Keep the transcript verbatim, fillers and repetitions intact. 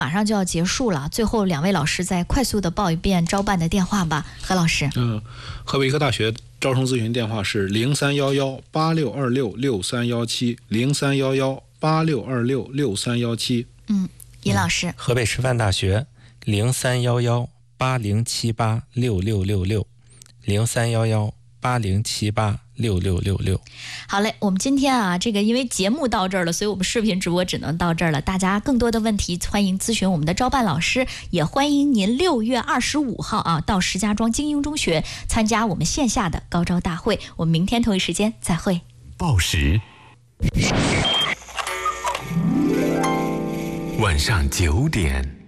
马上就要结束了，最后两位老师再快速的报一遍招办的电话吧，何老师。 嗯，河北医科大学招生咨询电话是零三幺幺八六二六六三幺七零三幺幺八六二六六三幺七。 嗯，尹老师。 嗯、河北师范大学零三幺幺八零七八六六六六零三幺幺八零七八六六六六。 好嘞，我们今天啊，这个因为节目到这儿了，所以我们视频直播只能到这儿了。大家更多的问题欢迎咨询我们的招办老师，也欢迎您六月二十五号啊到石家庄精英中学参加我们线下的高招大会。我们明天同一时间再会。 报时，晚上九点。